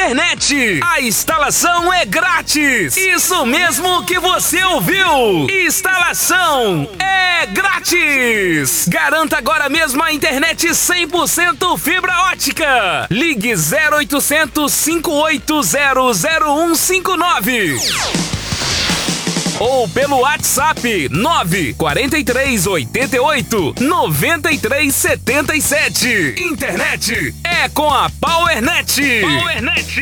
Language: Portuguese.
internet. A instalação é grátis. Isso mesmo que você ouviu. Instalação é grátis. Garanta agora mesmo a internet 100% fibra ótica. Ligue 0800 580 0159. Ou pelo WhatsApp 943 88 93 77. Internet é com a PowerNet. PowerNet.